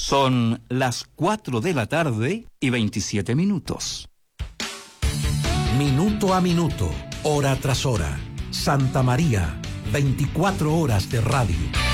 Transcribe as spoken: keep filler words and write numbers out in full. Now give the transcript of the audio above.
Son las cuatro de la tarde y veintisiete minutos. Minuto a minuto, hora tras hora. Santa María, veinticuatro horas de radio.